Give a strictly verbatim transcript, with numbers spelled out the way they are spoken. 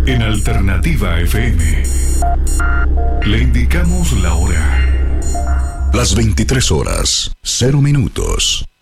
En Alternativa F M le indicamos la hora. Las veintitrés horas, cero minutos.